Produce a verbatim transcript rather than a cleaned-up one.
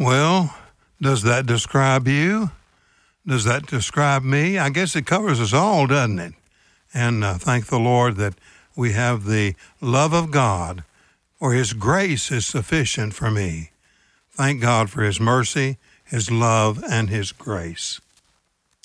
Well, does that describe you? Does that describe me? I guess it covers us all, doesn't it? And uh, thank the Lord that we have the love of God, or His grace is sufficient for me. Thank God for His mercy, His love, and His grace.